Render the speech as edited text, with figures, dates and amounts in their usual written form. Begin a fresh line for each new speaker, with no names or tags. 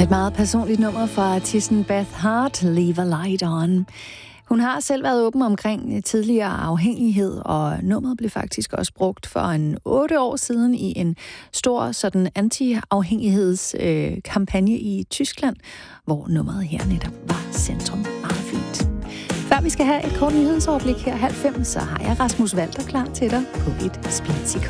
Et meget personligt nummer fra artisten Beth Hart, Leave a Light On. Hun har selv været åben omkring tidligere afhængighed, og nummeret blev faktisk også brugt for 8 år siden i en stor sådan anti-afhængighedskampagne i Tyskland, hvor nummeret her netop var centrum. Meget fint. Før vi skal have et kort nyhedsoverblik her 4:30, så har jeg Rasmus Walter klar til dig på et splitsekund.